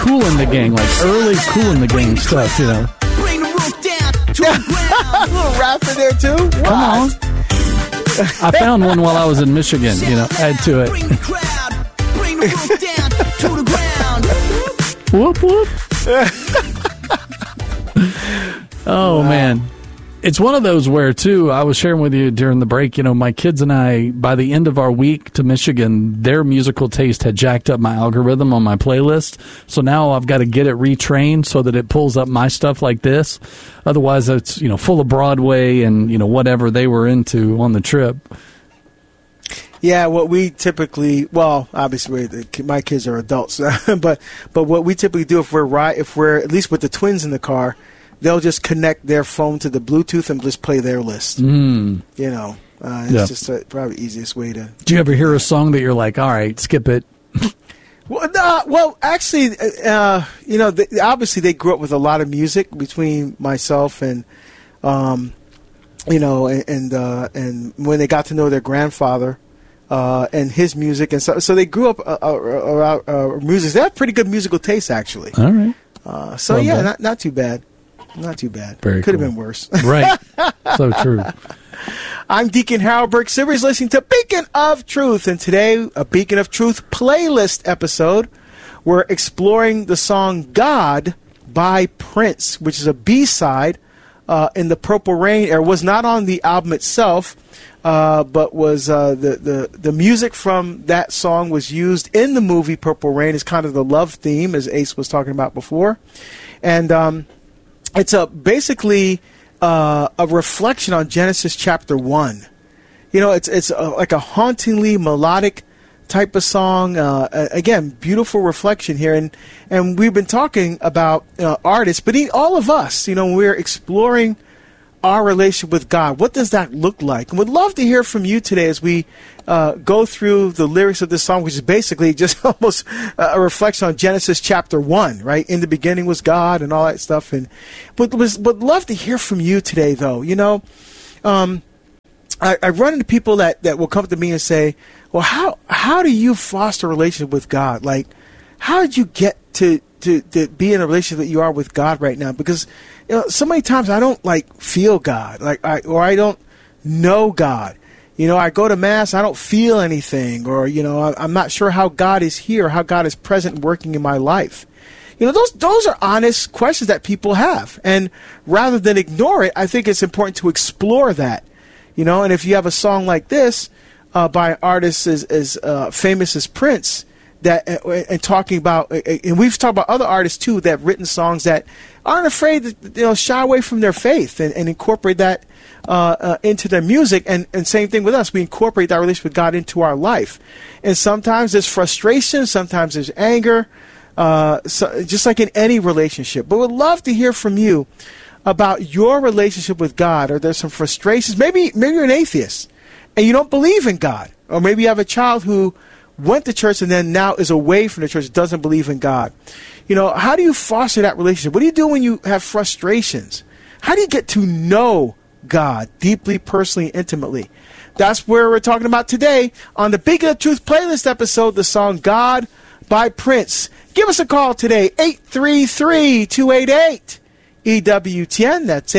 Kool and the Gang, like early Kool and the Gang stuff, you know. Bring the roof down to the ground. A little rap in there too. Come on. I found one while I was in Michigan, you know, add to it. Bring the crowd. Bring the roof down to the ground. Whoop, whoop. Oh, man. It's one of those where, too, I was sharing with you during the break, you know, my kids and I, by the end of our week to Michigan, their musical taste had jacked up my algorithm on my playlist. So now I've got to get it retrained so that it pulls up my stuff like this. Otherwise, it's, you know, full of Broadway and, you know, whatever they were into on the trip. Yeah, what we typically, well, obviously my kids are adults, but what we typically do if we're at least with the twins in the car, they'll just connect their phone to the Bluetooth and just play their list. You know, it's just probably the easiest way to. Do you ever hear a song that you're like, all right, skip it? Well, actually, you know, obviously they grew up with a lot of music between myself and, you know, and when they got to know their grandfather. And his music, and so they grew up around music. They have pretty good musical taste, actually. All right. So Love yeah, that. not too bad. Not too bad. Very Could have cool. been worse. Right. So true. I'm Deacon Harold Burke Silvers, listening to Beacon of Truth, and today a Beacon of Truth playlist episode. We're exploring the song "God" by Prince, which is a B-side in the Purple Rain era. Was not on the album itself. But was the music from that song was used in the movie Purple Rain as kind of the love theme, as Ace was talking about before, and it's basically a reflection on Genesis chapter 1. You know, it's like a hauntingly melodic type of song. Again, beautiful reflection here, and we've been talking about artists, but all of us, you know, we're exploring our relationship with God. What does that look like? And we'd love to hear from you today as we go through the lyrics of this song, which is basically just almost a reflection on Genesis chapter 1, right? In the beginning was God and all that stuff. And would love to hear from you today, though. You know, I run into people that will come to me and say, well, how do you foster a relationship with God? Like, how did you get to be in a relationship that you are with God right now? Because, you know, so many times I don't feel God, or I don't know God. You know, I go to Mass, I don't feel anything, or, you know, I'm not sure how God is here, how God is present and working in my life. You know, those are honest questions that people have. And rather than ignore it, I think it's important to explore that. You know, and if you have a song like this by an artist as famous as Prince, and talking about, and we've talked about other artists too that have written songs that aren't afraid to, you know, shy away from their faith and incorporate that into their music. And same thing with us, we incorporate that relationship with God into our life. And sometimes there's frustration, sometimes there's anger, so, just like in any relationship. But we'd love to hear from you about your relationship with God. Are there some frustrations? Maybe you're an atheist and you don't believe in God, or maybe you have a child who went to church and then now is away from the church, doesn't believe in God. You know, how do you foster that relationship? What do you do when you have frustrations? How do you get to know God deeply, personally, intimately? That's where we're talking about today on the Beacon of Truth playlist episode, the song "God" by Prince. Give us a call today, 833-288-EWTN. That's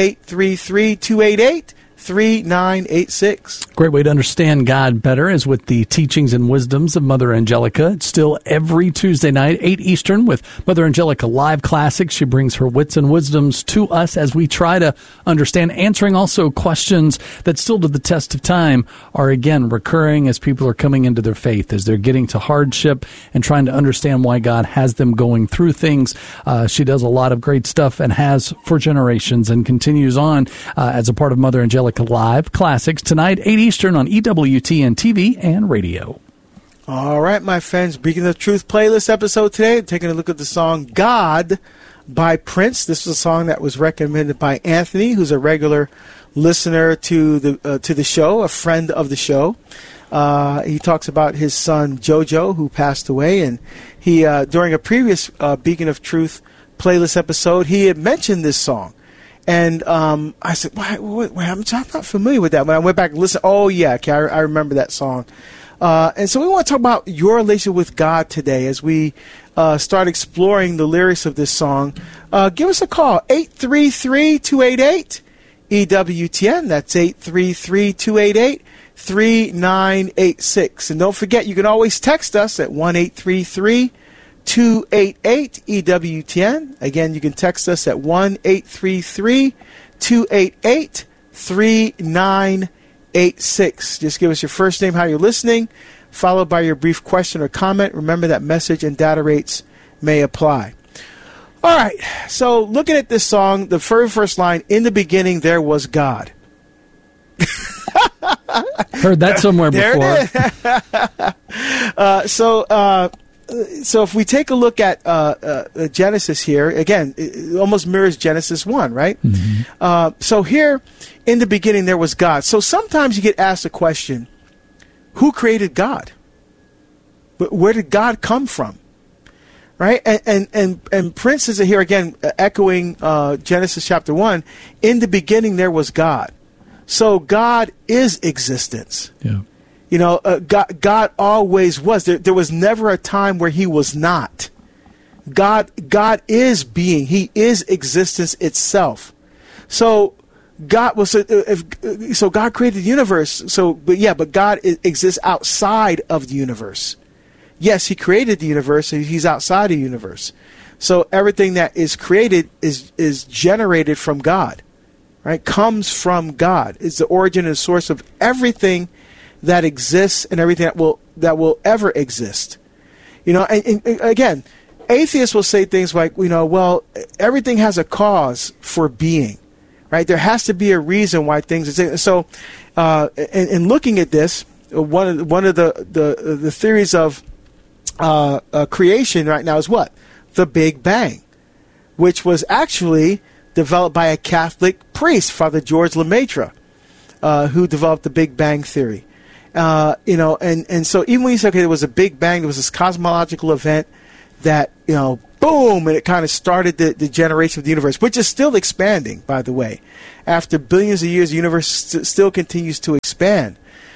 833-288-3986. Great way to understand God better is with the teachings and wisdoms of Mother Angelica. It's still every Tuesday night, 8 Eastern, with Mother Angelica Live Classics. She brings her wits and wisdoms to us as we try to understand, answering also questions that still to the test of time are, again, recurring as people are coming into their faith, as they're getting to hardship and trying to understand why God has them going through things. She does a lot of great stuff and has for generations and continues on as a part of Mother Angelica Live Classics tonight, 8 Eastern on EWTN TV and radio. All right, my friends, Beacon of Truth playlist episode today, taking a look at the song "God" by Prince. This is a song that was recommended by Anthony, who's a regular listener to the show, a friend of the show. He talks about his son Jojo, who passed away, and he during a previous Beacon of Truth playlist episode, he had mentioned this song. And I said, wait, I'm not familiar with that. When I went back and listened, oh, yeah, okay, I remember that song. And so we want to talk about your relationship with God today as we start exploring the lyrics of this song, give us a call, 833-288-EWTN. That's 833-288-3986. And don't forget, you can always text us at 1-833-288-EWTN. Again, you can text us at 1-833-288-3986. Just give us your first name, how you're listening, followed by your brief question or comment. Remember that message and data rates may apply. All right, so looking at this song, the very first line, in the beginning there was God. Heard that somewhere before. So if we take a look at Genesis here, again, it almost mirrors Genesis 1, right? Mm-hmm. So here, in the beginning there was God. So sometimes you get asked a question, who created God? Where did God come from? Right? And Prince is here again, echoing Genesis chapter 1. In the beginning there was God. So God is existence. Yeah. You know, God always was. There was never a time where he was not. God is being. He is existence itself. So God was so God created the universe. But God exists outside of the universe. Yes, he created the universe, and he's outside the universe. So everything that is created is generated from God, right? Comes from God. It's the origin and source of everything that exists and everything that will ever exist. You know, and again, atheists will say things like, you know, well, everything has a cause for being. Right, there has to be a reason why things exist. So, in looking at this, one of the theories of creation right now is what? The Big Bang, which was actually developed by a Catholic priest, Father George Lemaitre, who developed the Big Bang theory. You know, and so even when you say, okay, there was a Big Bang, there was this cosmological event that, you know, boom, and it kind of started the generation of the universe, which is still expanding, by the way. After billions of years, the universe still continues to expand.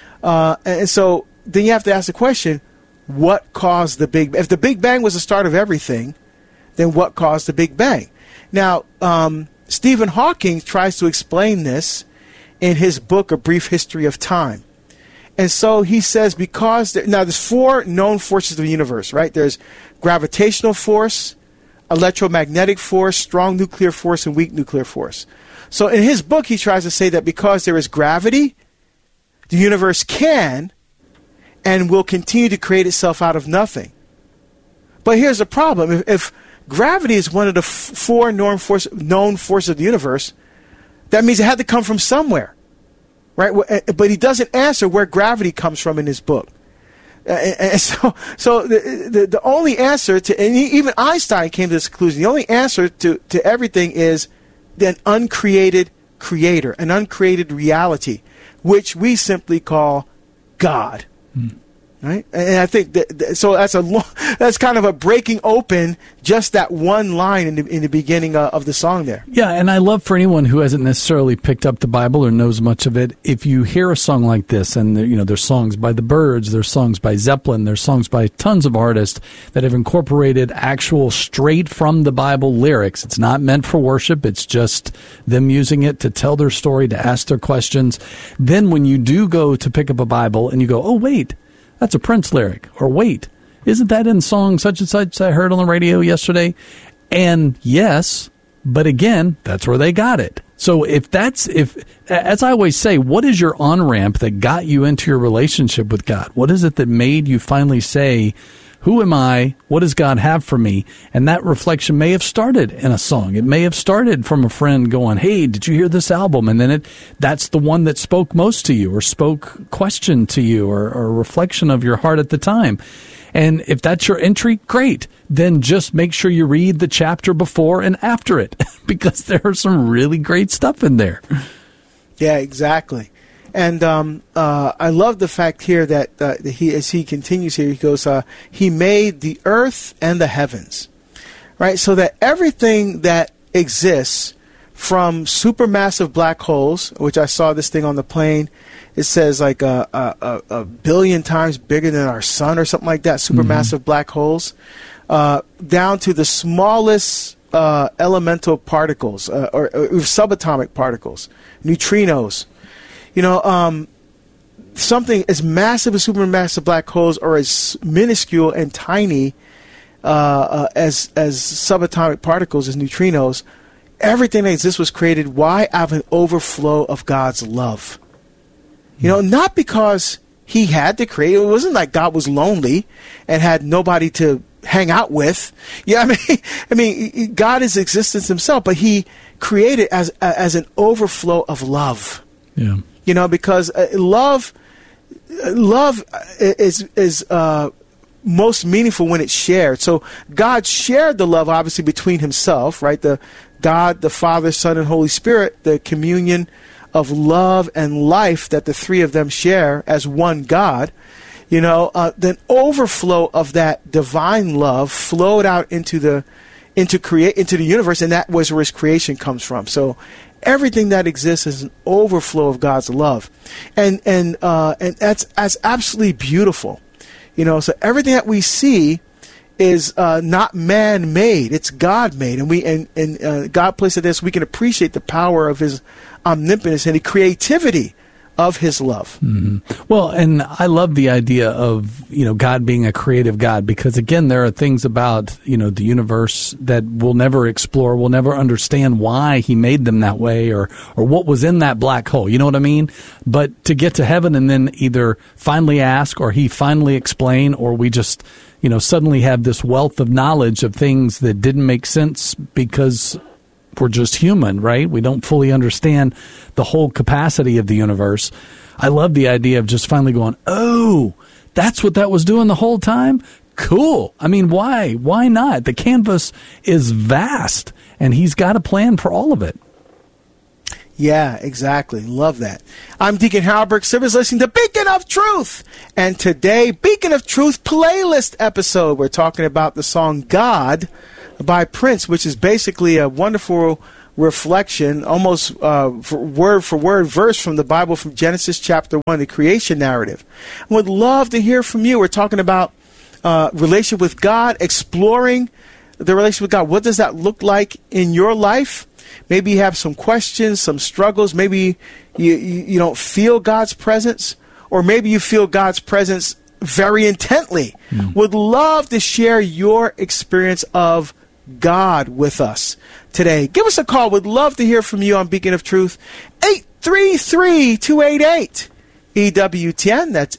And so then you have to ask the question, what caused the Big Bang? If the Big Bang was the start of everything, then what caused the Big Bang? Now, Stephen Hawking tries to explain this in his book, A Brief History of Time. And so he says now there's four known forces of the universe, right? There's gravitational force, electromagnetic force, strong nuclear force, and weak nuclear force. So in his book, he tries to say that because there is gravity, the universe can and will continue to create itself out of nothing. But here's the problem. If gravity is one of the four known forces of the universe, that means it had to come from somewhere. Right, but he doesn't answer where gravity comes from in his book. And so the only answer to, and even Einstein came to this conclusion, the only answer to everything is an uncreated creator, an uncreated reality, which we simply call God. Right? And I think so that's kind of a breaking open just that one line in the beginning of the song there. Yeah, and I love for anyone who hasn't necessarily picked up the Bible or knows much of it, if you hear a song like this, and there's songs by the Byrds, there's songs by Zeppelin, there's songs by tons of artists that have incorporated actual straight from the Bible lyrics. It's not meant for worship, it's just them using it to tell their story, to ask their questions. Then when you do go to pick up a Bible and you go, oh, wait, that's a Prince lyric. Or wait, isn't that in song such and such I heard on the radio yesterday? And yes, but again, that's where they got it. So if as I always say, what is your on-ramp that got you into your relationship with God? What is it that made you finally say, who am I? What does God have for me? And that reflection may have started in a song. It may have started from a friend going, hey, did you hear this album? And then that's the one that spoke most to you or spoke question to you or a reflection of your heart at the time. And if that's your entry, great. Then just make sure you read the chapter before and after it because there's some really great stuff in there. Yeah, exactly. And I love the fact here that as he continues here, he goes, he made the earth and the heavens, right? So that everything that exists from supermassive black holes, which I saw this thing on the plane, it says like a billion times bigger than our sun or something like that, supermassive black holes, down to the smallest elemental particles or subatomic particles, neutrinos. Something as massive as supermassive black holes or as minuscule and tiny as subatomic particles, as neutrinos. Everything that exists was created. Why? Out of an overflow of God's love. Not because he had to create. It wasn't like God was lonely and had nobody to hang out with. I mean, God is existence himself, but he created as an overflow of love. Yeah. Because love is most meaningful when it's shared. So God shared the love, obviously, between himself, right? The God, the Father, Son, and Holy Spirit, the communion of love and life that the three of them share as one God. Then overflow of that divine love flowed out into the universe, and that was where his creation comes from. So everything that exists is an overflow of God's love, and that's absolutely beautiful. So everything that we see is not man-made; it's God-made, and God placed it there so we can appreciate the power of his omnipotence and the creativity of his love. Mm-hmm. Well, and I love the idea of, God being a creative God, because again, there are things about, the universe that we'll never explore. We'll never understand why he made them that way or what was in that black hole. You know what I mean? But to get to heaven and then either finally ask or he finally explain, or we just, suddenly have this wealth of knowledge of things that didn't make sense because we're just human, right? We don't fully understand the whole capacity of the universe. I love the idea of just finally going, oh, that's what that was doing the whole time? Cool. I mean, why? Why not? The canvas is vast, and he's got a plan for all of it. Yeah, exactly. Love that. I'm Deacon Harold Burke Sivers, listening to Beacon of Truth. And today, Beacon of Truth playlist episode. We're talking about the song God by Prince, which is basically a wonderful reflection, almost word for word verse from the Bible, from Genesis chapter 1, the creation narrative. I would love to hear from you. We're talking about relationship with God, exploring the relationship with God. What does that look like in your life? Maybe you have some questions, some struggles. Maybe you don't feel God's presence, or maybe you feel God's presence very intently. Would love to share your experience of God with us today. Give us a call. Would love to hear from you on Beacon of Truth. 833-288-EWTN. That's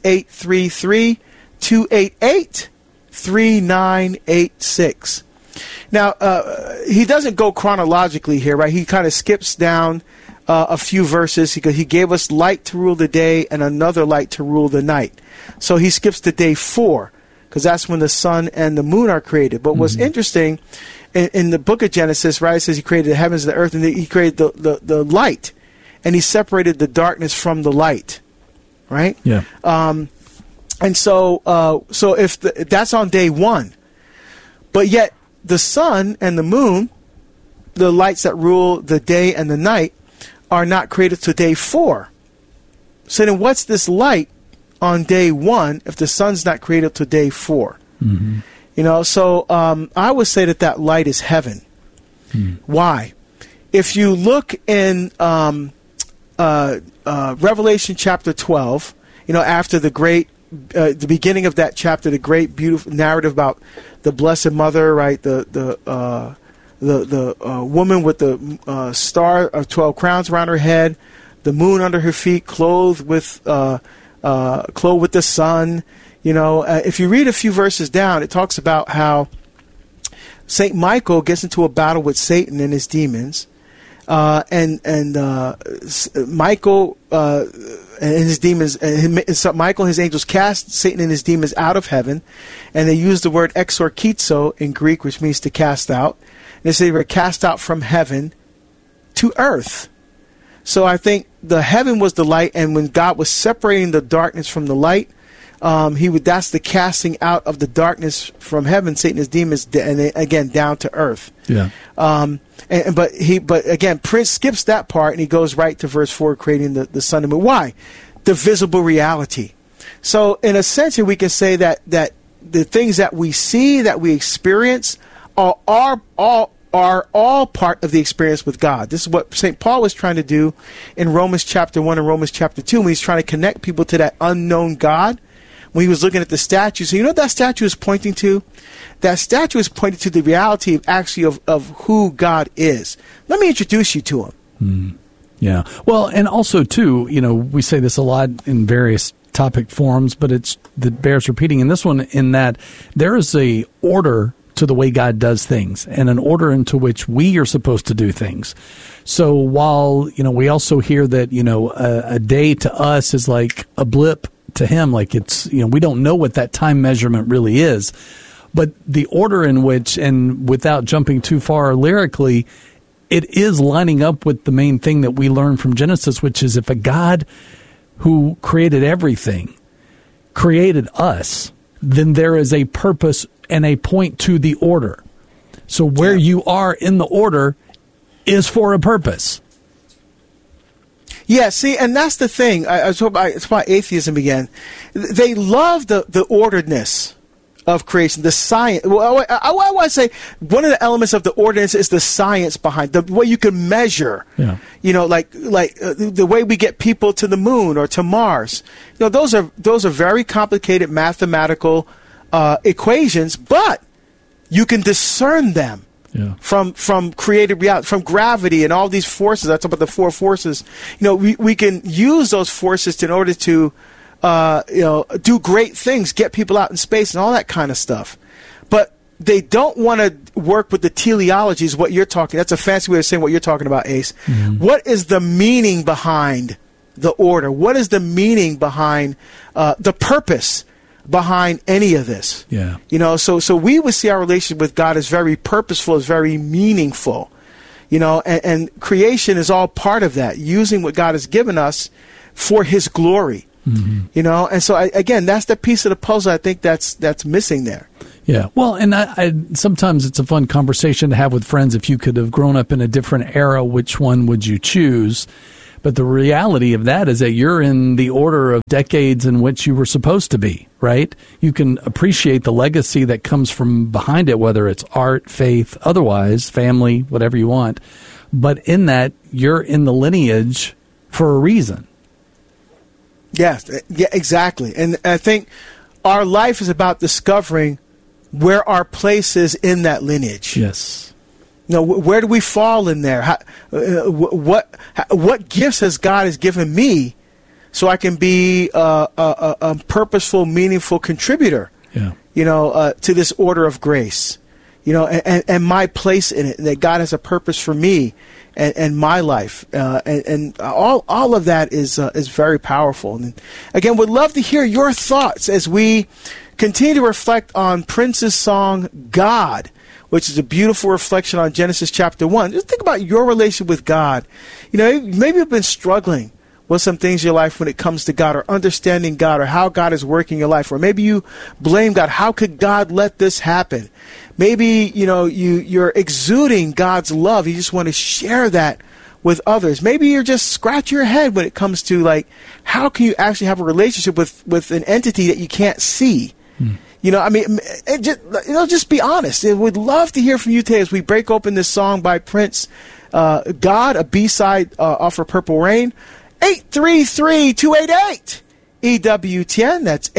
833-288-3986. Now, he doesn't go chronologically here, right? He kind of skips down a few verses because he gave us light to rule the day and another light to rule the night. So he skips to day 4 because that's when the sun and the moon are created. But what's interesting in the book of Genesis, right, it says he created the heavens and the earth, and he created the light, and he separated the darkness from the light, right? Yeah. And so if that's on day 1, but yet the sun and the moon, the lights that rule the day and the night, are not created till day 4. So then what's this light on day 1 if the sun's not created till day 4? Mm-hmm. So I would say that light is heaven. Why? If you look in Revelation chapter 12, after the great the beginning of that chapter, the great beautiful narrative about the Blessed Mother, right? The woman with the star of 12 crowns around her head, the moon under her feet, clothed with the sun. If you read a few verses down, it talks about how Saint Michael gets into a battle with Satan and his demons, and Michael and his demons, Michael and his angels cast Satan and his demons out of heaven, and they use the word exorkizo in Greek, which means to cast out. And they say they were cast out from heaven to earth. So I think the heaven was the light, and when God was separating the darkness from the light, that's the casting out of the darkness from heaven, Satan and his demons, and again down to earth. Yeah. But again, Prince skips that part and he goes right to verse 4, creating the sun and moon. Why? The visible reality. So in a sense, we can say that the things that we see, that we experience, are all part of the experience with God. This is what St. Paul was trying to do in Romans chapter 1 and Romans chapter 2 when he's trying to connect people to that unknown God. When he was looking at the statue. So you know what that statue is pointing to? That statue is pointing to the reality of who God is. Let me introduce you to him. Yeah. Well, and also, too, we say this a lot in various topic forums, but that bears repeating in this one, in that there is a order to the way God does things and an order into which we are supposed to do things. So while, we also hear that, a day to us is like a blip to him, like it's, we don't know what that time measurement really is. But the order in which, and without jumping too far lyrically, it is lining up with the main thing that we learn from Genesis, which is if a God who created everything created us, then there is a purpose and a point to the order. So where you are in the order is for a purpose. Yeah, see, and that's the thing. It's why atheism began. They love the orderedness of creation, the science. Well, I want to say one of the elements of the ordinance is the science behind the way you can measure. Yeah. Like the way we get people to the moon or to Mars. Those are very complicated mathematical equations, but you can discern them. Yeah. From created reality, from gravity and all these forces. That's about the four forces. We can use those forces in order to, do great things, get people out in space and all that kind of stuff. But they don't want to work with the teleologies, what you're talking. That's a fancy way of saying what you're talking about, Ace. Mm-hmm. What is the meaning behind the order? What is the meaning behind the purpose behind any of this? Yeah. So we would see our relationship with God as very purposeful, as very meaningful, and creation is all part of that, using what God has given us for his glory. Mm-hmm. And so again, that's the piece of the puzzle I think that's missing there. Yeah. Well, and I sometimes it's a fun conversation to have with friends. If you could have grown up in a different era, which one would you choose? But the reality of that is that you're in the order of decades in which you were supposed to be, right? You can appreciate the legacy that comes from behind it, whether it's art, faith, otherwise, family, whatever you want. But in that, you're in the lineage for a reason. Yes, yeah, exactly. And I think our life is about discovering where our place is in that lineage. Yes. Where do we fall in there? What gifts has God given me so I can be a purposeful, meaningful contributor, to this order of grace, and my place in it, and that God has a purpose for me and my life. And all of that is very powerful. And again, would love to hear your thoughts as we continue to reflect on Prince's song, God, which is a beautiful reflection on Genesis chapter 1. Just think about your relationship with God. Maybe you've been struggling with some things in your life when it comes to God, or understanding God, or how God is working in your life. Or maybe you blame God. How could God let this happen? Maybe, you're exuding God's love. You just want to share that with others. Maybe you're just scratching your head when it comes to, how can you actually have a relationship with an entity that you can't see? Just be honest. And we'd love to hear from you today as we break open this song by Prince, God, a B-side off of Purple Rain. 833-288 EWTN. That's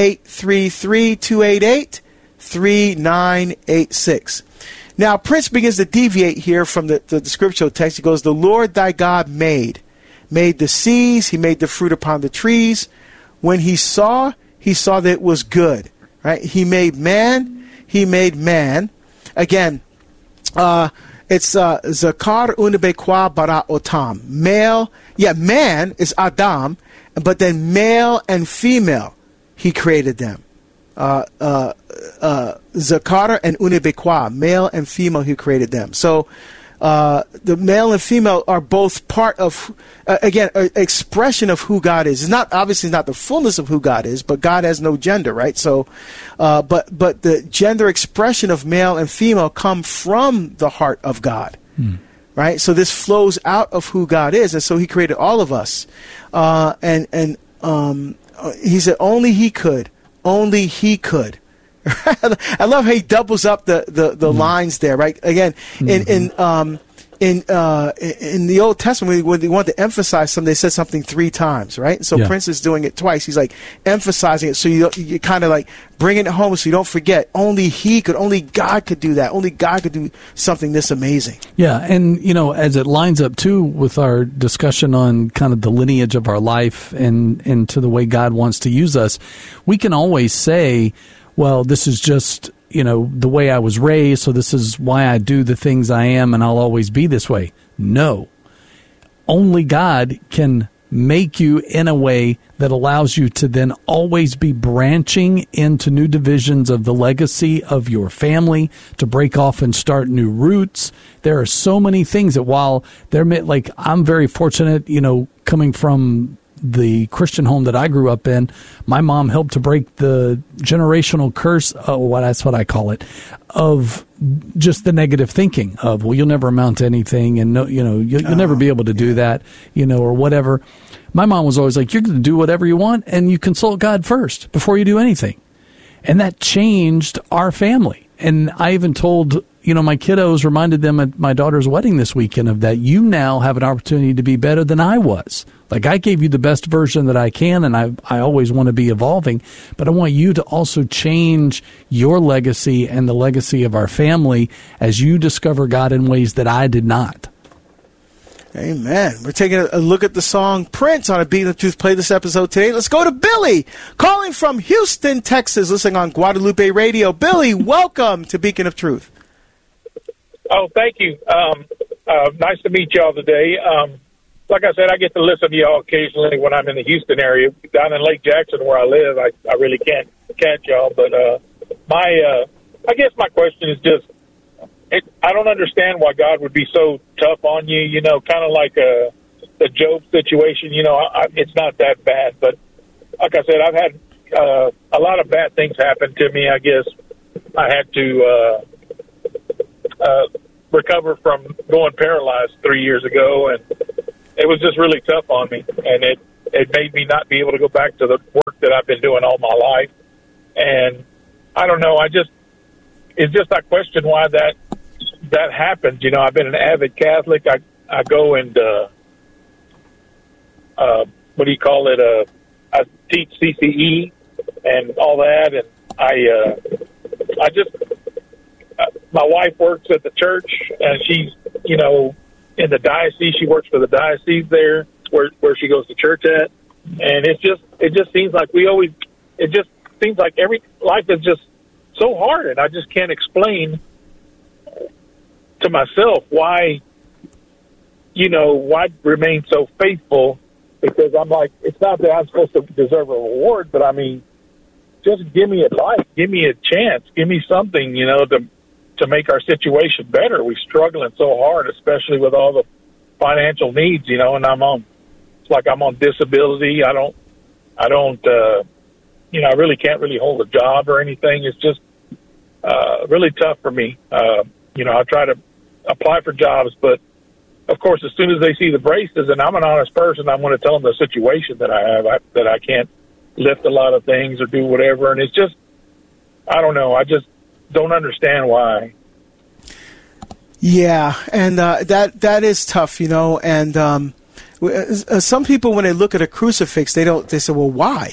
833-288-3986. Now, Prince begins to deviate here from the scriptural text. He goes, the Lord thy God made the seas. He made the fruit upon the trees. When he saw that it was good. Right? He made man. Again, it's Zakar unibekwa bara otam. Male. Yeah, man is Adam, but then male and female, he created them. Zakar and unibekwa, male and female, he created them. So the male and female are both part of, again, an expression of who God is. It's not obviously not the fullness of who God is, but God has no gender, right? So, but the gender expression of male and female come from the heart of God, right? So this flows out of who God is, and so He created all of us, and He said only He could, I love how he doubles up the lines there, right? Again, in the Old Testament, when they want to emphasize something, they said something 3 times, right? So Prince is doing it twice. He's like emphasizing it, so you kind of like bringing it home, so you don't forget. Only God could do that. Only God could do something this amazing. Yeah, and as it lines up too with our discussion on kind of the lineage of our life and to the way God wants to use us, we can always say, well, this is just the way I was raised, so this is why I do the things I am, and I'll always be this way. No. Only God can make you in a way that allows you to then always be branching into new divisions of the legacy of your family, to break off and start new roots. There are so many things that while I'm very fortunate, coming from the Christian home that I grew up in, my mom helped to break the generational curse, that's what I call it, of just the negative thinking of, well, you'll never amount to anything, and you'll never be able to do that, or whatever. My mom was always like, you're going to do whatever you want, and you consult God first before you do anything. And that changed our family. And I even told my kiddos, reminded them at my daughter's wedding this weekend of that. You now have an opportunity to be better than I was. Like, I gave you the best version that I can, and I always want to be evolving, but I want you to also change your legacy and the legacy of our family as you discover God in ways that I did not. Amen. We're taking a look at the song Prince on a Beacon of Truth playlist episode today. Let's go to Billy, calling from Houston, Texas, listening on Guadalupe Radio. Billy, welcome to Beacon of Truth. Oh, thank you. Nice to meet y'all today. Like I said, I get to listen to y'all occasionally when I'm in the Houston area. Down in Lake Jackson, where I live, I really can't catch y'all. But I guess my question is just, I don't understand why God would be so tough on you. Kind of like the Job situation. It's not that bad, but like I said, I've had a lot of bad things happen to me. I guess I had to recover from going paralyzed 3 years ago, and it was just really tough on me, and it made me not be able to go back to the work that I've been doing all my life. And I don't know, I question why that happens. I've been an avid Catholic. I go and what do you call it? I teach CCE and all that, and I just my wife works at the church, and she's in the diocese. She works for the diocese there, where she goes to church at, and it just seems like every life is just so hard, and I just can't explain to myself why remain so faithful, because I'm like, it's not that I'm supposed to deserve a reward, but I mean, just give me a life, give me a chance, give me something, to make our situation better. We're struggling so hard, especially with all the financial needs, and it's like I'm on disability. I really can't really hold a job or anything. It's just really tough for me. I try to apply for jobs, but of course, as soon as they see the braces, and I'm an honest person, I'm going to tell them the situation that I have, that I can't lift a lot of things or do whatever. And it's just, I don't know. I just don't understand why. Yeah, and that is tough, and some people, when they look at a crucifix, they say, well, why?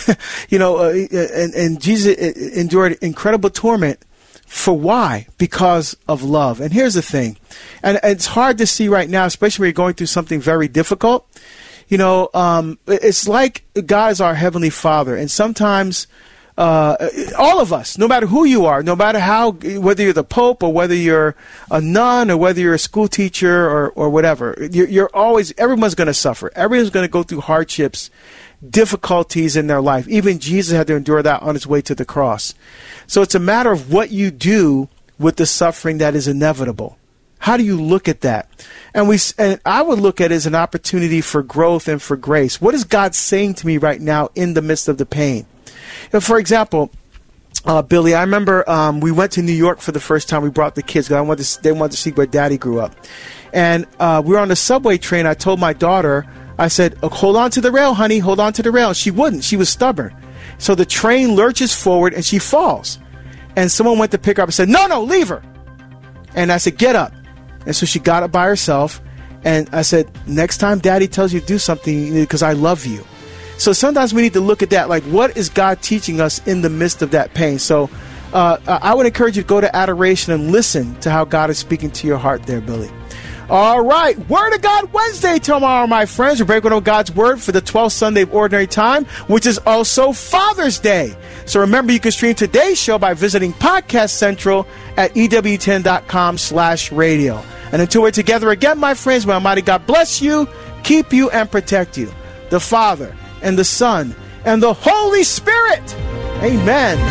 And Jesus endured incredible torment for why? Because of love. And here's the thing, and it's hard to see right now, especially when you're going through something very difficult. It's like God is our Heavenly Father, and sometimes all of us, no matter who you are, no matter whether you're the Pope or whether you're a nun or whether you're a school teacher or whatever, everyone's going to suffer. Everyone's going to go through hardships, difficulties in their life. Even Jesus had to endure that on his way to the cross. So it's a matter of what you do with the suffering that is inevitable. How do you look at that? And I would look at it as an opportunity for growth and for grace. What is God saying to me right now in the midst of the pain? For example, Billy, I remember we went to New York for the first time. We brought the kids. They wanted to see where Daddy grew up. And we were on the subway train. I told my daughter, I said, hold on to the rail, honey, hold on to the rail. She wouldn't. She was stubborn. So the train lurches forward and she falls. And someone went to pick her up and said, no, leave her. And I said, get up. And so she got up by herself. And I said, next time Daddy tells you to do something, because I love you. So sometimes we need to look at that, like, what is God teaching us in the midst of that pain? So I would encourage you to go to adoration and listen to how God is speaking to your heart there, Billy. All right, Word of God Wednesday tomorrow, my friends. We're breaking on God's Word for the 12th Sunday of Ordinary Time, which is also Father's Day. So remember, you can stream today's show by visiting Podcast Central at EWTN.com/radio. And until we're together again, my friends, may Almighty God bless you, keep you, and protect you. The Father, and the Son, and the Holy Spirit. Amen.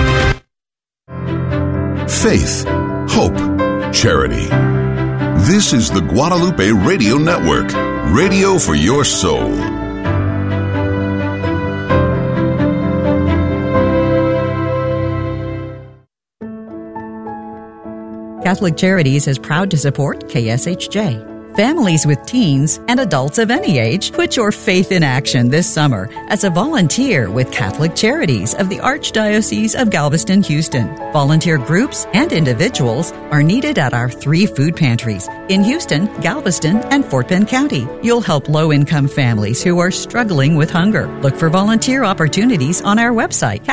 Faith, hope, charity. This is the Guadalupe Radio Network, radio for your soul. Catholic Charities is proud to support KSHJ. Families with teens and adults of any age, put your faith in action this summer as a volunteer with Catholic Charities of the Archdiocese of Galveston, Houston. Volunteer groups and individuals are needed at our 3 food pantries in Houston, Galveston, and Fort Bend County. You'll help low-income families who are struggling with hunger. Look for volunteer opportunities on our website,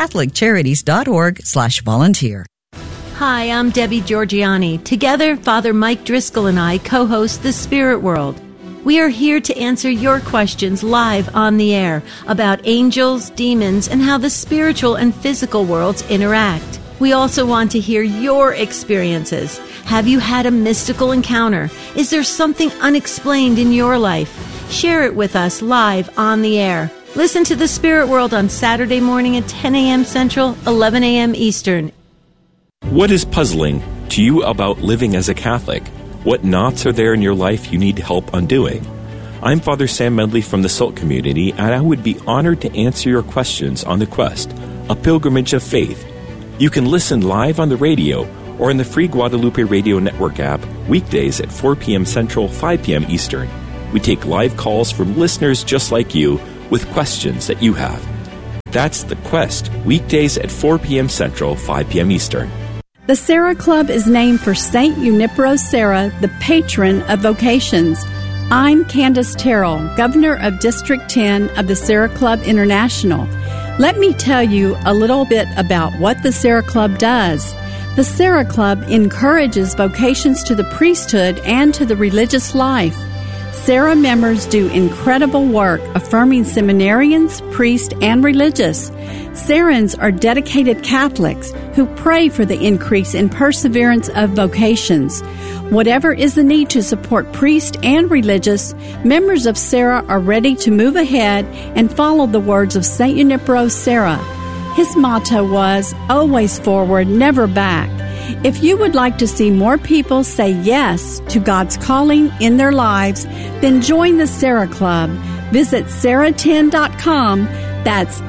catholiccharities.org/volunteer. Hi, I'm Debbie Georgiani. Together, Father Mike Driscoll and I co-host The Spirit World. We are here to answer your questions live on the air about angels, demons, and how the spiritual and physical worlds interact. We also want to hear your experiences. Have you had a mystical encounter? Is there something unexplained in your life? Share it with us live on the air. Listen to The Spirit World on Saturday morning at 10 a.m. Central, 11 a.m. Eastern. What is puzzling to you about living as a Catholic? What knots are there in your life you need help undoing? I'm Father Sam Medley from the SALT community, and I would be honored to answer your questions on The Quest, a pilgrimage of faith. You can listen live on the radio or in the free Guadalupe Radio Network app weekdays at 4 p.m. Central, 5 p.m. Eastern. We take live calls from listeners just like you with questions that you have. That's The Quest, weekdays at 4 p.m. Central, 5 p.m. Eastern. The Serra Club is named for St. Junipero Serra, the patron of vocations. I'm Candace Terrell, Governor of District 10 of the Serra Club International. Let me tell you a little bit about what the Serra Club does. The Serra Club encourages vocations to the priesthood and to the religious life. Serra members do incredible work affirming seminarians, priests, and religious. Serrans are dedicated Catholics who pray for the increase in perseverance of vocations. Whatever is the need to support priests and religious, members of Serra are ready to move ahead and follow the words of St. Junipero Serra. His motto was, always forward, never back. If you would like to see more people say yes to God's calling in their lives, then join the Serra Club. Visit serra10.com. That's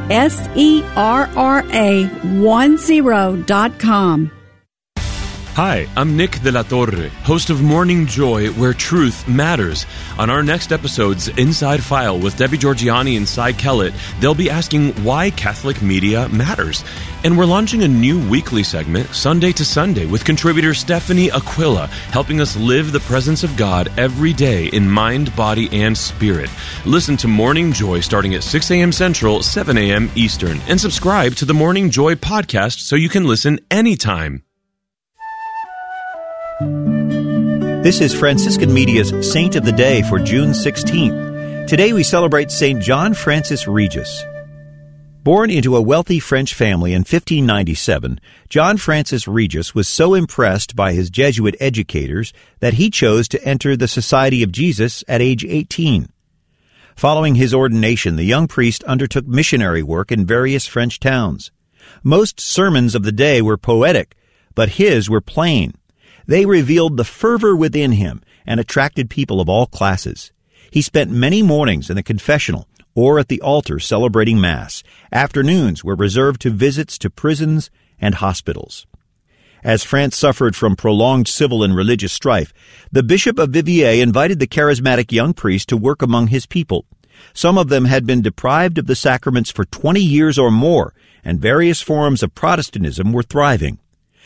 SERRA10.com. Hi, I'm Nick de la Torre, host of Morning Joy, where truth matters. On our next episode's Inside File with Debbie Georgiani and Cy Kellett, they'll be asking why Catholic media matters. And we're launching a new weekly segment, Sunday to Sunday, with contributor Stephanie Aquila, helping us live the presence of God every day in mind, body, and spirit. Listen to Morning Joy starting at 6 a.m. Central, 7 a.m. Eastern, and subscribe to the Morning Joy podcast so you can listen anytime. This is Franciscan Media's Saint of the Day for June 16th. Today we celebrate St. John Francis Regis. Born into a wealthy French family in 1597, John Francis Regis was so impressed by his Jesuit educators that he chose to enter the Society of Jesus at age 18. Following his ordination, the young priest undertook missionary work in various French towns. Most sermons of the day were poetic, but his were plain. They revealed the fervor within him and attracted people of all classes. He spent many mornings in the confessional or at the altar celebrating Mass. Afternoons were reserved to visits to prisons and hospitals. As France suffered from prolonged civil and religious strife, the Bishop of Viviers invited the charismatic young priest to work among his people. Some of them had been deprived of the sacraments for 20 years or more, and various forms of Protestantism were thriving.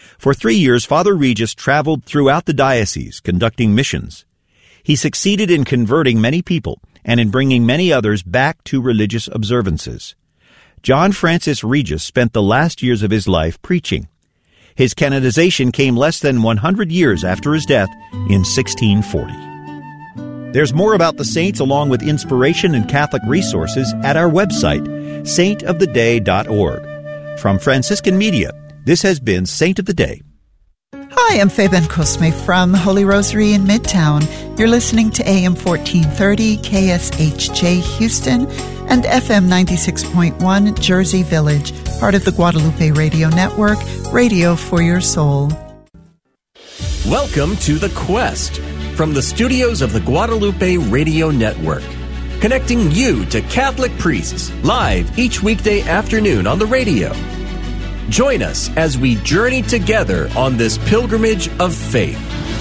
For 3 years, Father Regis traveled throughout the diocese conducting missions. He succeeded in converting many people and in bringing many others back to religious observances. John Francis Regis spent the last years of his life preaching. His canonization came less than 100 years after his death in 1640. There's more about the saints along with inspiration and Catholic resources at our website, saintoftheday.org. From Franciscan Media, this has been Saint of the Day. Hi, I'm Faye Ben Cosme from Holy Rosary in Midtown. You're listening to AM 1430 KSHJ Houston and FM 96.1 Jersey Village, part of the Guadalupe Radio Network, radio for your soul. Welcome to The Quest from the studios of the Guadalupe Radio Network, connecting you to Catholic priests live each weekday afternoon on the radio. Join us as we journey together on this pilgrimage of faith.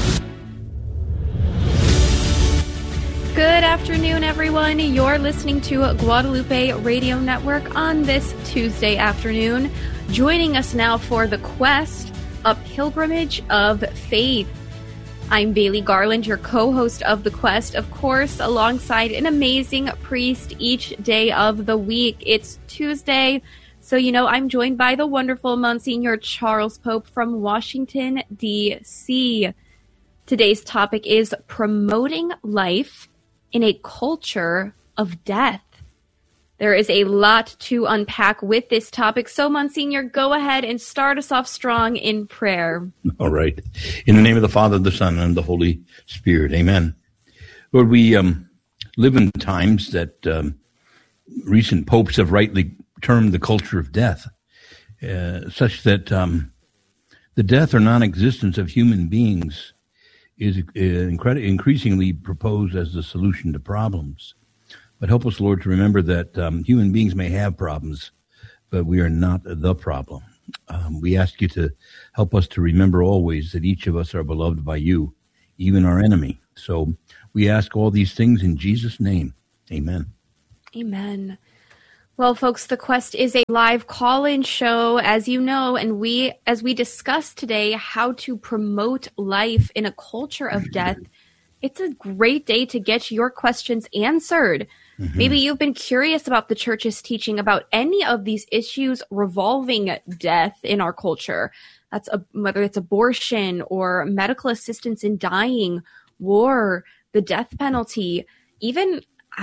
Good afternoon, everyone. You're listening to Guadalupe Radio Network on this Tuesday afternoon. Joining us now for The Quest, a pilgrimage of faith. I'm Bailey Garland, your co-host of The Quest, of course, alongside an amazing priest each day of the week. It's Tuesday, so I'm joined by the wonderful Monsignor Charles Pope from Washington, D.C. Today's topic is promoting life in a culture of death. There is a lot to unpack with this topic, so Monsignor, go ahead and start us off strong in prayer. All right. In the name of the Father, the Son, and the Holy Spirit. Amen. Lord, we live in times that recent popes have rightly termed the culture of death, such that the death or non-existence of human beings is increasingly proposed as the solution to problems. But help us, Lord, to remember that human beings may have problems, but we are not the problem. We ask you to help us to remember always that each of us are beloved by you, even our enemy. So we ask all these things in Jesus' name. Amen. Amen. Well, folks, The Quest is a live call-in show, as you know, and as we discuss today how to promote life in a culture of death, it's a great day to get your questions answered. Mm-hmm. Maybe you've been curious about the Church's teaching about any of these issues revolving death in our culture. That's whether it's abortion or medical assistance in dying, war, the death penalty, even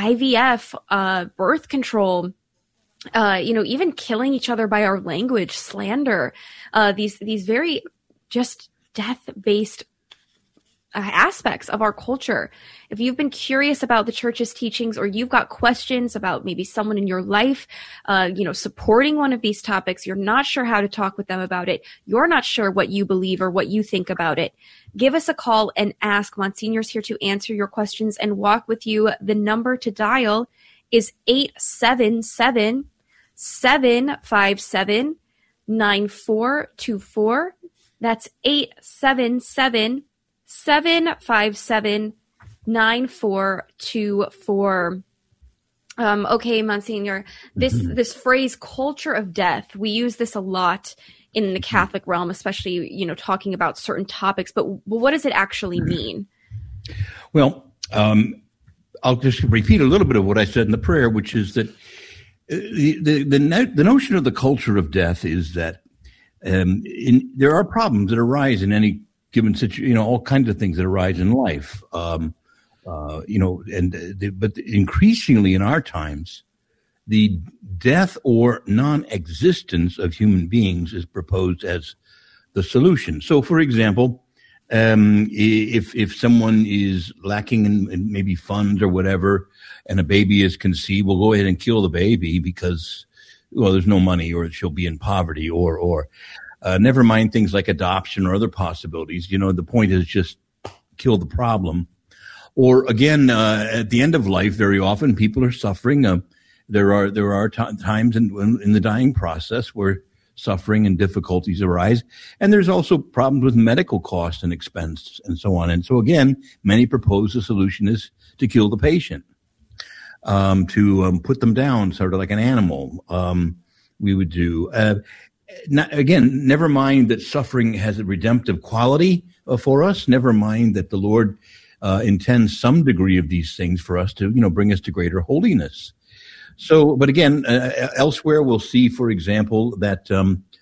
IVF, birth control. Even killing each other by our language, slander, these very just death-based aspects of our culture. If you've been curious about the Church's teachings, or you've got questions about maybe someone in your life, supporting one of these topics, you're not sure how to talk with them about it, you're not sure what you believe or what you think about it, give us a call and ask. Monsignor's here to answer your questions and walk with you. The number to dial is 877-757-9424. That's 877-757-9424. Okay, Monsignor, this phrase culture of death, we use this a lot in the Catholic realm, especially, talking about certain topics, but what does it actually mean? Well, I'll just repeat a little bit of what I said in the prayer, which is that the notion of the culture of death is that there are problems that arise in any given situation, all kinds of things that arise in life, but increasingly in our times, the death or non-existence of human beings is proposed as the solution. So, for example, if someone is lacking in maybe funds or whatever, and a baby is conceived, we'll go ahead and kill the baby because, there's no money, or she'll be in poverty, or never mind things like adoption or other possibilities. The point is just kill the problem. Or again, at the end of life, very often people are suffering. There are times in the dying process where suffering and difficulties arise. And there's also problems with medical costs and expense and so on. And so again, many propose the solution is to kill the patient, to put them down sort of like an animal, we would do. again, never mind that suffering has a redemptive quality for us. Never mind that the Lord intends some degree of these things for us to, bring us to greater holiness. So, but again, elsewhere we'll see, for example, that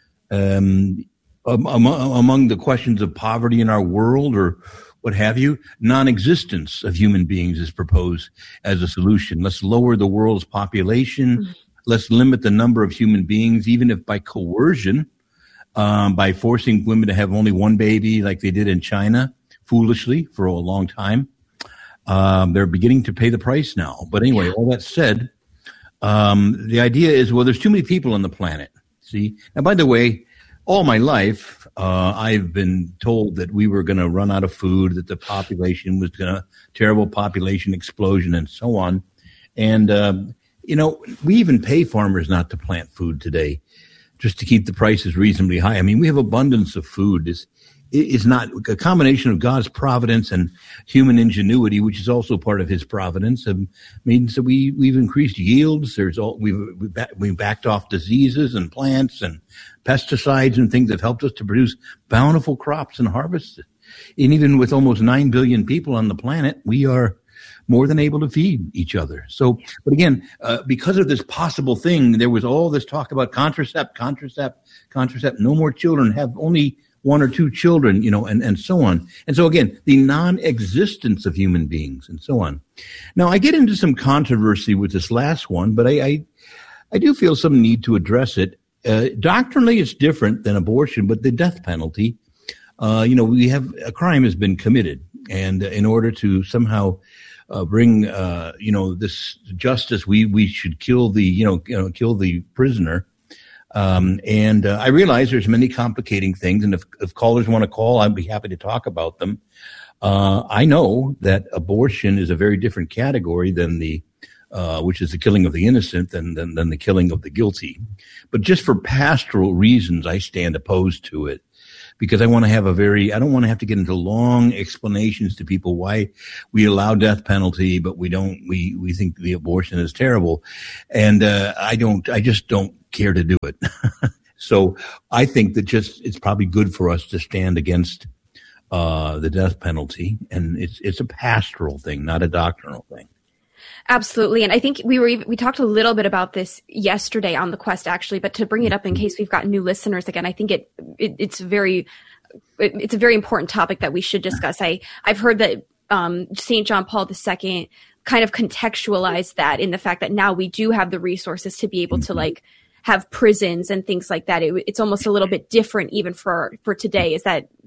among the questions of poverty in our world or what have you, non-existence of human beings is proposed as a solution. Let's lower the world's population. Mm-hmm. Let's limit the number of human beings, even if by coercion, by forcing women to have only one baby like they did in China, foolishly, for a long time. They're beginning to pay the price now. But anyway, all that said, the idea is, well, there's too many people on the planet. See? And by the way, all my life, I've been told that we were going to run out of food, that the population was going to, terrible population explosion and so on. And, we even pay farmers not to plant food today just to keep the prices reasonably high. I mean, we have abundance of food. It's not a combination of God's providence and human ingenuity, which is also part of his providence, means that we've increased yields. We've backed off diseases and plants and pesticides and things that helped us to produce bountiful crops and harvests. And even with almost 9 billion people on the planet, we are more than able to feed each other. So, but again, because of this possible thing, there was all this talk about contracept, no more children, have only 1 or 2 children, and so on. And so again, the non-existence of human beings and so on. Now, I get into some controversy with this last one, but I do feel some need to address it. Doctrinally, it's different than abortion, but the death penalty, we have a crime has been committed, and in order to somehow bring this justice, we should kill the prisoner. And I realize there's many complicating things, and if callers want to call, I'd be happy to talk about them. I know that abortion is a very different category than which is the killing of the innocent than the killing of the guilty. But just for pastoral reasons, I stand opposed to it. Because I don't want to have to get into long explanations to people why we allow death penalty, but we think the abortion is terrible. And, I just don't care to do it. So I think that it's probably good for us to stand against, the death penalty. And it's a pastoral thing, not a doctrinal thing. Absolutely. And I think we talked a little bit about this yesterday on the Quest, actually, but to bring it up in case we've got new listeners again, I think it's a very important topic that we should discuss. I've heard that St. John Paul II kind of contextualized that in the fact that now we do have the resources to be able to have prisons and things like that. It's almost a little bit different even for today.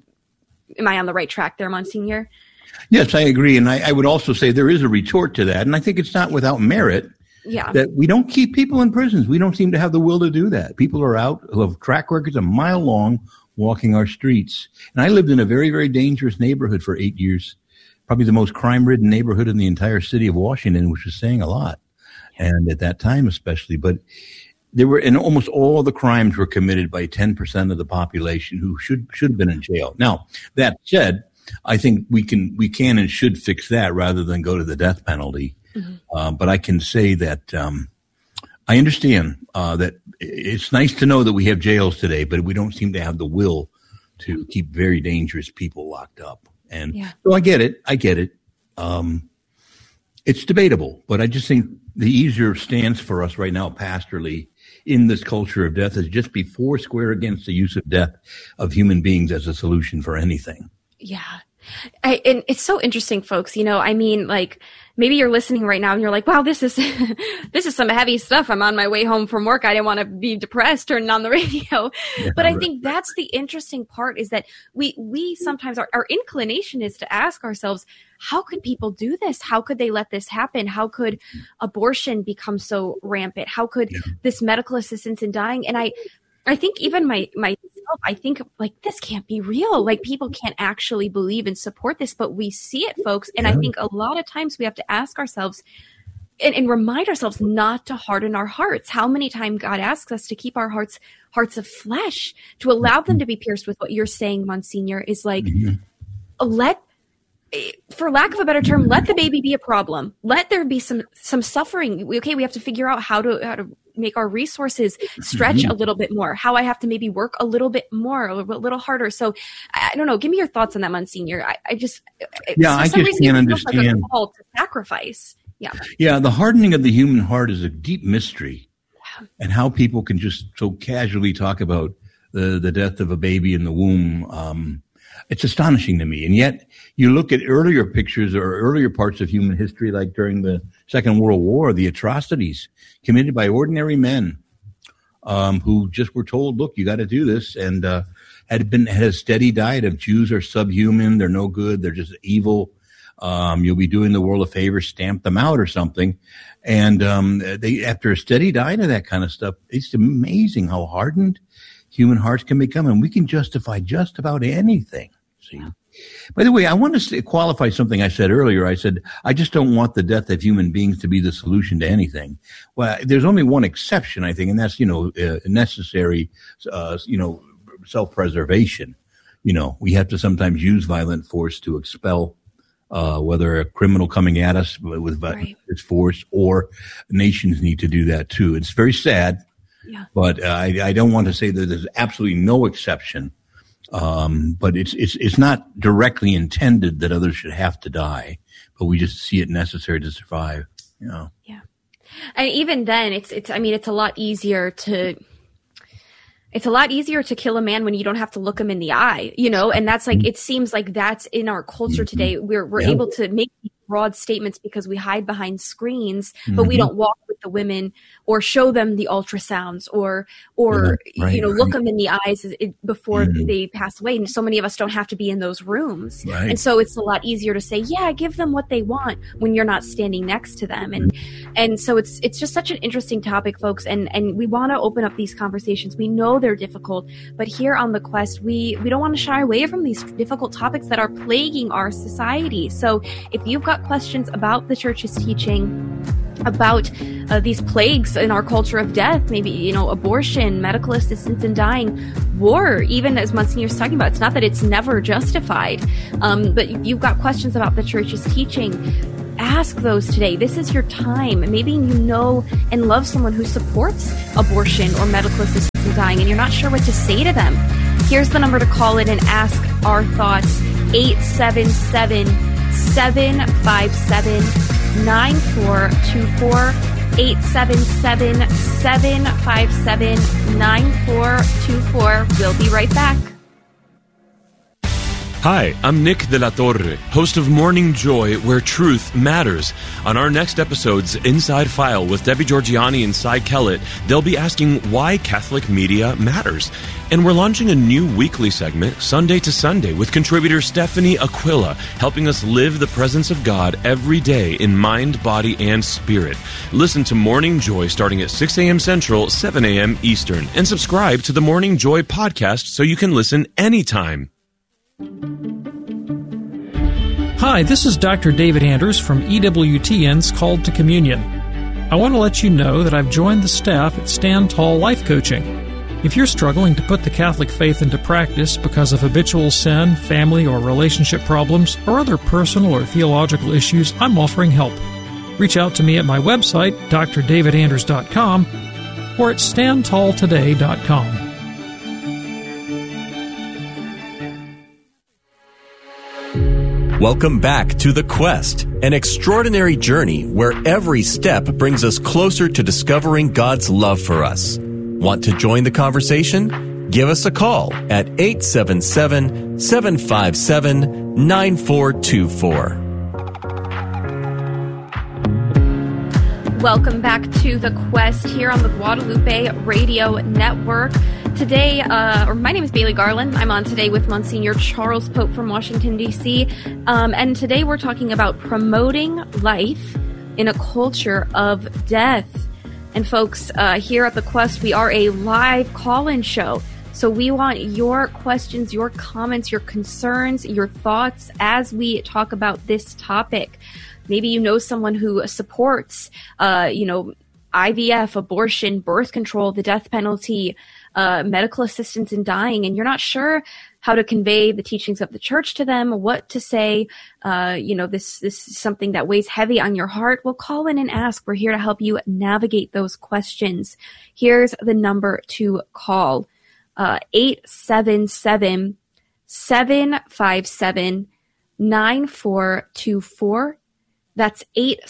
Am I on the right track there, Monsignor? Yes, I agree. And I would also say there is a retort to that. And I think it's not without merit that we don't keep people in prisons. We don't seem to have the will to do that. People are out who have track records a mile long walking our streets. And I lived in a very, very dangerous neighborhood for 8 years, probably the most crime-ridden neighborhood in the entire city of Washington, which is saying a lot. And at that time especially. But and almost all the crimes were committed by 10% of the population who should have been in jail. Now, that said, I think we can and should fix that rather than go to the death penalty. Mm-hmm. But I can say that I understand that it's nice to know that we have jails today, but we don't seem to have the will to keep very dangerous people locked up. And so I get it. It's debatable, but I just think the easier stance for us right now pastorally in this culture of death is just be foursquare against the use of death of human beings as a solution for anything. Yeah. And it's so interesting, folks. Maybe you're listening right now and you're like, wow, this is some heavy stuff. I'm on my way home from work. I didn't want to be depressed turning on the radio. Yeah, but I think that's the interesting part is that we sometimes, our inclination is to ask ourselves, how could people do this? How could they let this happen? How could abortion become so rampant? How could this medical assistance in dying? And I think even myself, I think this can't be real. People can't actually believe and support this, but we see it, folks. And I think a lot of times we have to ask ourselves and remind ourselves not to harden our hearts. How many times God asks us to keep our hearts of flesh, to allow them to be pierced with what you're saying, Monsignor, is for lack of a better term, let the baby be a problem. Let there be some suffering. We have to figure out how to make our resources stretch a little bit more, how I have to maybe work a little bit more, a little harder. So I don't know. Give me your thoughts on that, Monsignor. I just can't understand. Like a call to sacrifice. Yeah, the hardening of the human heart is a deep mystery. And how people can just so casually talk about the death of a baby in the womb, it's astonishing to me. And yet you look at earlier pictures or earlier parts of human history, like during the Second World War, the atrocities committed by ordinary men who just were told, look, you got to do this, and had a steady diet of Jews are subhuman, they're no good, they're just evil. You'll be doing the world a favor, stamp them out or something. And they, after a steady diet of that kind of stuff, it's amazing how hardened human hearts can become, and we can justify just about anything. See. By the way, I want to qualify something I said earlier. I said I just don't want the death of human beings to be the solution to anything. Well, there's only one exception, I think, and that's necessary, self-preservation. We have to sometimes use violent force to expel. Whether a criminal coming at us with its force, or nations need to do that too. It's very sad, but I don't want to say that there's absolutely no exception. But it's not directly intended that others should have to die, but we just see it necessary to survive. Yeah. And even then, it's a lot easier to. It's a lot easier to kill a man when you don't have to look him in the eye, and that's like, it seems like that's in our culture today. We're able to make these broad statements because we hide behind screens, but we don't walk with the women or show them the ultrasounds or look them in the eyes before they pass away. And so many of us don't have to be in those rooms. Right. And so it's a lot easier to say, give them what they want when you're not standing next to them. And so it's just such an interesting topic, folks. And we want to open up these conversations. We know they're difficult, but here on The Quest, we don't want to shy away from these difficult topics that are plaguing our society. So if you've got questions about the church's teaching, about these plagues in our culture of death, maybe, abortion, medical assistance in dying, war, even as Monsignor's talking about, it's not that it's never justified, but if you've got questions about the church's teaching, ask those today. This is your time. Maybe you know and love someone who supports abortion or medical assistance in dying, and you're not sure what to say to them. Here's the number to call in and ask our thoughts. 877-757-9424. 877-757-9424. We'll be right back. Hi, I'm Nick de la Torre, host of Morning Joy, where truth matters. On our next episode's Inside File with Debbie Georgianni and Cy Kellett, they'll be asking why Catholic media matters. And we're launching a new weekly segment, Sunday to Sunday, with contributor Stephanie Aquila, helping us live the presence of God every day in mind, body, and spirit. Listen to Morning Joy starting at 6 a.m. Central, 7 a.m. Eastern, and subscribe to the Morning Joy podcast so you can listen anytime. Hi, this is Dr. David Anders from EWTN's Called to Communion. I want to let you know that I've joined the staff at Stand Tall Life Coaching. If you're struggling to put the Catholic faith into practice because of habitual sin, family or relationship problems, or other personal or theological issues, I'm offering help. Reach out to me at my website, drdavidanders.com, or at standtalltoday.com. Welcome back to The Quest, an extraordinary journey where every step brings us closer to discovering God's love for us. Want to join the conversation? Give us a call at 877-757-9424. Welcome back to The Quest here on the Guadalupe Radio Network. Today, my name is Bailey Garland. I'm on today with Monsignor Charles Pope from Washington, D.C. And today we're talking about promoting life in a culture of death. And folks, here at The Quest, we are a live call-in show. So we want your questions, your comments, your concerns, your thoughts as we talk about this topic. Maybe you know someone who supports, IVF, abortion, birth control, the death penalty, medical assistance in dying, and you're not sure how to convey the teachings of the church to them, what to say, this is something that weighs heavy on your heart, well, call in and ask. We're here to help you navigate those questions. Here's the number to call, 877-757-9424. That's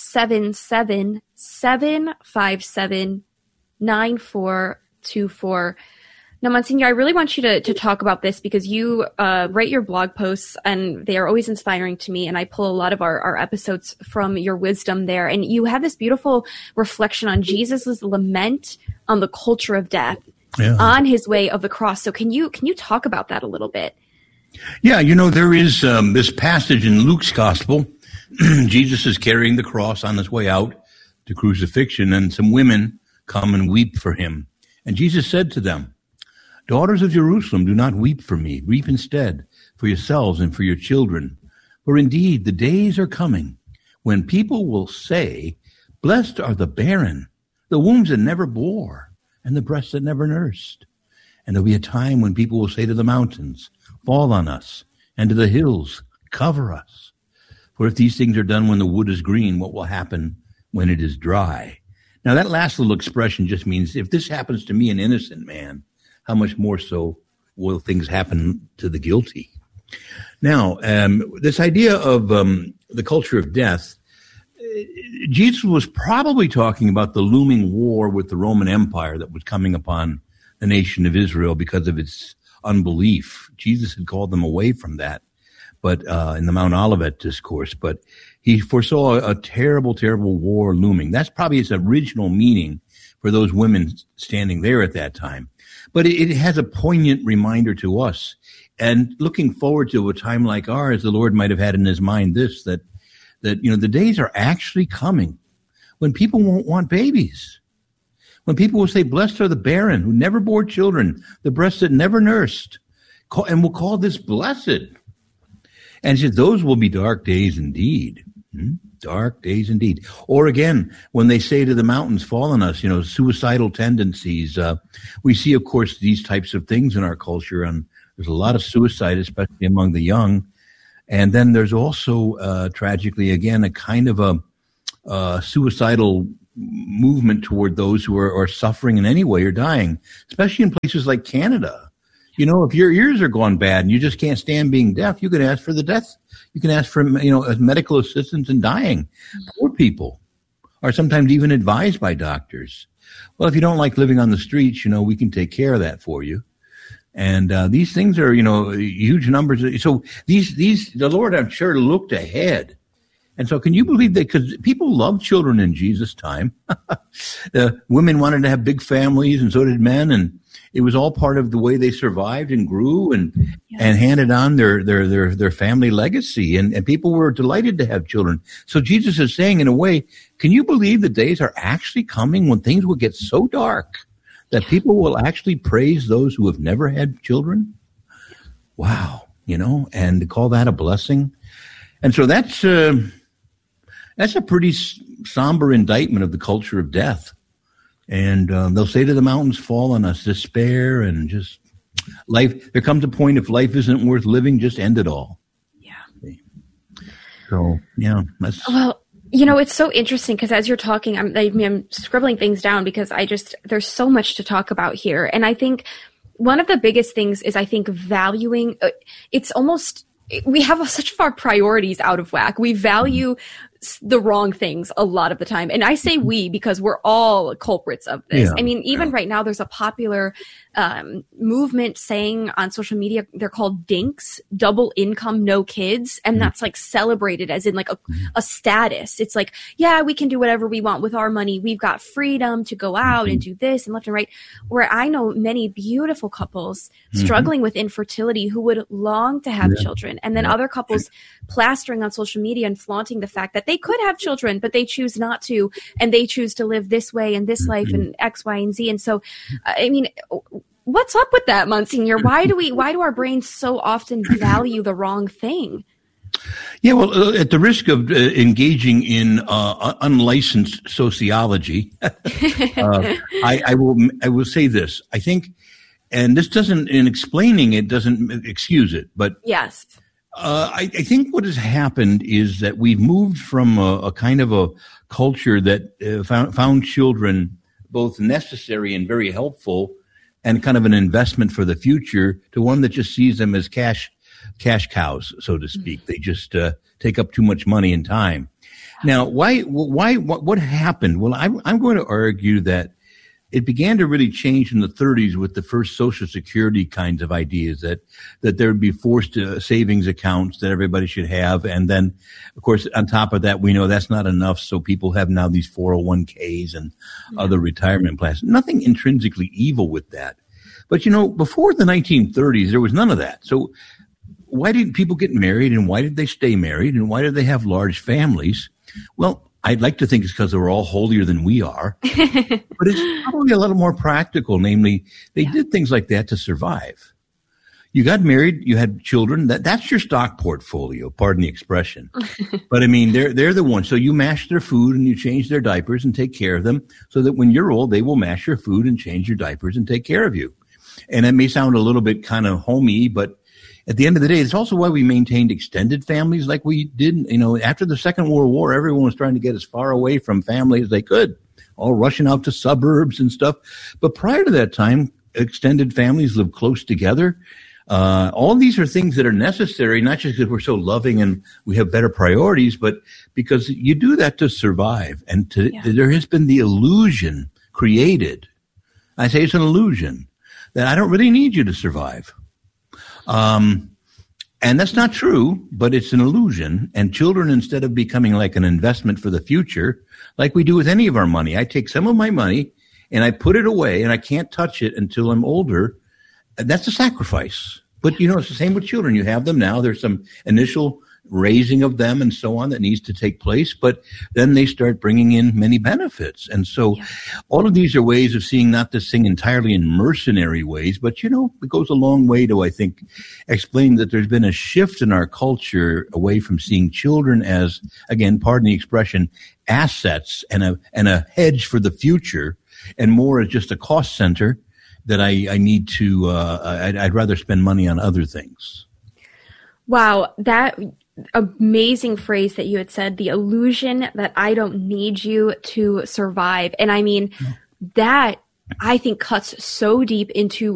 877-757-9424. Now, Monsignor, I really want you to talk about this because you write your blog posts, and they are always inspiring to me, and I pull a lot of our episodes from your wisdom there. And you have this beautiful reflection on Jesus' lament on the culture of death, on his way of the cross. So can you talk about that a little bit? Yeah, there is this passage in Luke's gospel. Jesus is carrying the cross on his way out to crucifixion, and some women come and weep for him. And Jesus said to them, "Daughters of Jerusalem, do not weep for me. Weep instead for yourselves and for your children. For indeed, the days are coming when people will say, 'Blessed are the barren, the wombs that never bore, and the breasts that never nursed.' And there'll be a time when people will say to the mountains, 'Fall on us,' and to the hills, 'Cover us.' For if these things are done when the wood is green, what will happen when it is dry?" Now, that last little expression just means if this happens to me, an innocent man, how much more so will things happen to the guilty? Now, this idea of the culture of death, Jesus was probably talking about the looming war with the Roman Empire that was coming upon the nation of Israel because of its unbelief. Jesus had called them away from that, but in the Mount Olivet discourse, but he foresaw a terrible, terrible war looming. That's probably its original meaning for those women standing there at that time. But it has a poignant reminder to us. And looking forward to a time like ours, the Lord might have had in his mind this, that the days are actually coming when people won't want babies. When people will say, "Blessed are the barren who never bore children, the breasts that never nursed," and we'll call this blessed. And he said, those will be dark days indeed. Dark days indeed. Or again, when they say to the mountains, "Fall on us," suicidal tendencies. We see, of course, these types of things in our culture, and there's a lot of suicide, especially among the young. And then there's also, tragically, again, a kind of a suicidal movement toward those who are suffering in any way or dying, especially in places like Canada. If your ears are gone bad and you just can't stand being deaf, you can ask for the death. You can ask for, medical assistance in dying. Poor people are sometimes even advised by doctors. Well, if you don't like living on the streets, we can take care of that for you. And these things are, huge numbers. So the Lord, I'm sure, looked ahead. And so can you believe that? Because people loved children in Jesus' time. The women wanted to have big families, and so did men. And it was all part of the way they survived and grew and handed on their family legacy. And people were delighted to have children. So Jesus is saying, in a way, can you believe the days are actually coming when things will get so dark that people will actually praise those who have never had children? Wow. And to call that a blessing. And so that's a pretty somber indictment of the culture of death. And they'll say to the mountains, "Fall on us," despair, and just life. There comes a point, if life isn't worth living, just end it all. Yeah. So, yeah. Well, it's so interesting because as you're talking, I'm scribbling things down because there's so much to talk about here. And I think one of the biggest things is, valuing, it's almost, we have such of our priorities out of whack. We value the wrong things a lot of the time. And I say we because we're all culprits of this. Yeah. Even right now, there's a popular movement saying on social media, they're called DINKs, double income, no kids. And that's like celebrated as in like a status. It's like, yeah, we can do whatever we want with our money. We've got freedom to go out and do this and left and right. Where I know many beautiful couples struggling with infertility who would long to have children. And then other couples plastering on social media and flaunting the fact that they could have children, but they choose not to, and they choose to live this way and this life and X, Y, and Z. And so, what's up with that, Monsignor? Why do our brains so often value the wrong thing? Yeah, well, at the risk of engaging in unlicensed sociology, I will say this. I think And this doesn't, in explaining it, doesn't excuse it. But yes, I think what has happened is that we've moved from a kind of a culture that found children both necessary and very helpful and kind of an investment for the future to one that just sees them as cash cows, so to speak. They just take up too much money and time. Now, what happened? Well, I'm going to argue that it began to really change in the 30s with the first Social Security kinds of ideas that there would be forced savings accounts that everybody should have. And then, of course, on top of that, we know that's not enough. So people have now these 401ks and other retirement plans. Nothing intrinsically evil with that. But, before the 1930s, there was none of that. So why didn't people get married, and why did they stay married, and why did they have large families? Well, I'd like to think it's because they were all holier than we are, but it's probably a little more practical. Namely, they did things like that to survive. You got married, you had children. That's your stock portfolio. Pardon the expression, but I mean they're the ones. So you mash their food and you change their diapers and take care of them, so that when you're old, they will mash your food and change your diapers and take care of you. And it may sound a little bit kind of homey, but at the end of the day, it's also why we maintained extended families like we did. After the Second World War, everyone was trying to get as far away from family as they could, all rushing out to suburbs and stuff. But prior to that time, extended families lived close together. All these are things that are necessary, not just because we're so loving and we have better priorities, but because you do that to survive. And there has been the illusion created. I say it's an illusion that I don't really need you to survive. And that's not true, but it's an illusion. And children, instead of becoming like an investment for the future, like we do with any of our money, I take some of my money and I put it away and I can't touch it until I'm older. That's a sacrifice. But, it's the same with children. You have them now. There's some initial raising of them and so on that needs to take place, but then they start bringing in many benefits. And so all of these are ways of seeing not this thing entirely in mercenary ways, but, it goes a long way to, I think, explain that there's been a shift in our culture away from seeing children as, again, pardon the expression, assets and a hedge for the future, and more as just a cost center that I need to, I'd rather spend money on other things. Wow, that amazing phrase that you had said, the illusion that I don't need you to survive. And I mean, that I think cuts so deep into